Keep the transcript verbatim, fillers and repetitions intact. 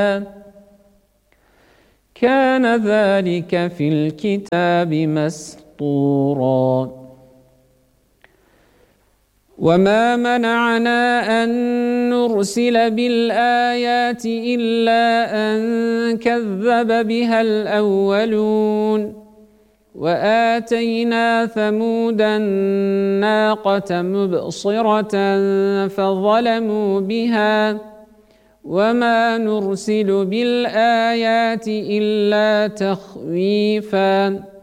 كان ذلك في الكتاب مسطورا. وما منعنا أن نرسل بالآيات إلا أن كذب بها الأولون وآتينا ثمود الناقة مبصرة فظلموا بها وما نرسل بالآيات إلا تخويفا